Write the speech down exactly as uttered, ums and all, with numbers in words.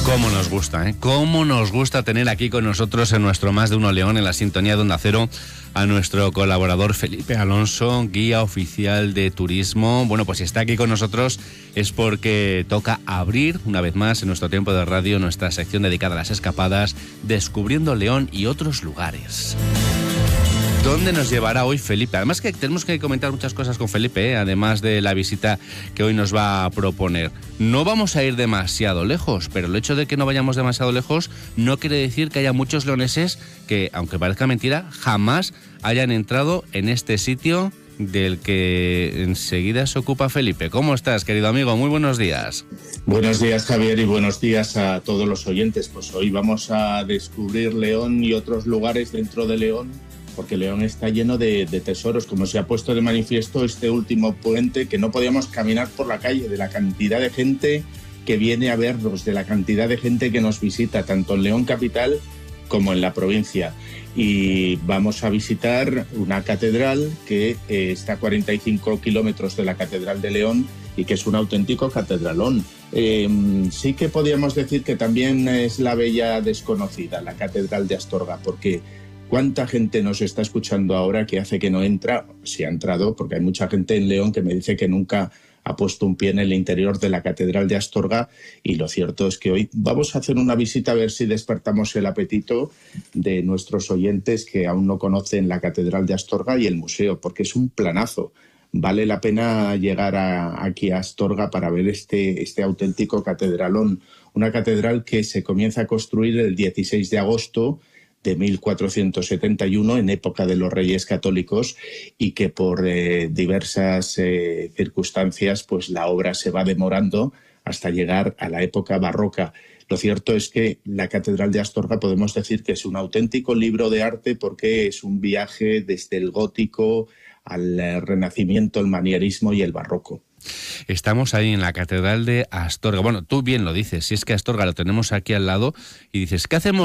Cómo nos gusta, ¿eh? Cómo nos gusta tener aquí con nosotros en nuestro Más de Uno León, en la sintonía de Onda Cero, a nuestro colaborador Felipe Alonso, guía oficial de turismo. Bueno, pues si está aquí con nosotros es porque toca abrir una vez más en nuestro tiempo de radio nuestra sección dedicada a las escapadas, descubriendo León y otros lugares. ¿Dónde nos llevará hoy Felipe? Además que tenemos que comentar muchas cosas con Felipe, ¿eh? Además de la visita que hoy nos va a proponer. No vamos a ir demasiado lejos, pero el hecho de que no vayamos demasiado lejos no quiere decir que haya muchos leoneses que, aunque parezca mentira, jamás hayan entrado en este sitio del que enseguida se ocupa Felipe. ¿Cómo estás, querido amigo? Muy buenos días. Buenos días, Javier, y buenos días a todos los oyentes. Pues hoy vamos a descubrir León y otros lugares dentro de León, porque León está lleno de, de tesoros, como se ha puesto de manifiesto este último puente, que no podíamos caminar por la calle, de la cantidad de gente que viene a vernos, de la cantidad de gente que nos visita, tanto en León capital como en la provincia. Y vamos a visitar una catedral que eh, está a cuarenta y cinco kilómetros de la Catedral de León y que es un auténtico catedralón. Eh, sí que podríamos decir que también es la bella desconocida, la Catedral de Astorga, porque ¿cuánta gente nos está escuchando ahora que hace que no entra? Si ha entrado, porque hay mucha gente en León que me dice que nunca ha puesto un pie en el interior de la Catedral de Astorga, y lo cierto es que hoy vamos a hacer una visita a ver si despertamos el apetito de nuestros oyentes que aún no conocen la Catedral de Astorga y el museo, porque es un planazo. Vale la pena llegar a, aquí a Astorga para ver este, este auténtico catedralón. Una catedral que se comienza a construir el dieciséis de agosto de mil cuatrocientos setenta y uno, en época de los Reyes Católicos, y que por eh, diversas eh, circunstancias pues la obra se va demorando hasta llegar a la época barroca. Lo cierto es que la Catedral de Astorga podemos decir que es un auténtico libro de arte, porque es un viaje desde el gótico al eh, Renacimiento, el manierismo y el barroco. Estamos ahí en la Catedral de Astorga. Bueno, tú bien lo dices, si es que Astorga lo tenemos aquí al lado y dices, ¿qué hacemos